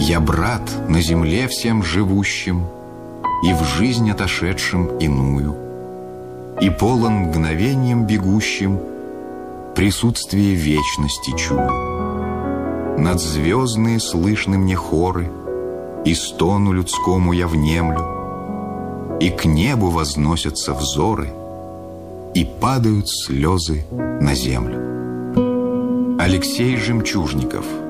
Я брат на земле всем живущим и в жизнь отошедшим иную, и полон мгновением бегущим присутствие вечности чую. Надзвездные слышны мне хоры, и стону людскому я внемлю, и к небу возносятся взоры, и падают слезы на землю. Алексей Жемчужников.